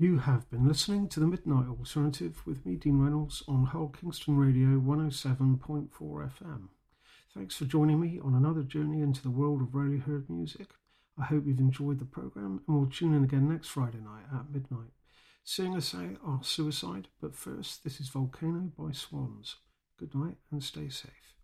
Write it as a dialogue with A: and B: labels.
A: You have been listening to the Midnight Alternative with me, Dean Reynolds, on Hull Kingston Radio 107.4 FM. Thanks for joining me on another journey into the world of rarely heard music. I hope you've enjoyed the programme, and we'll tune in again next Friday night at midnight. Seeing us out are Suicide, but first, this is Volcano by Swans. Good night and stay safe.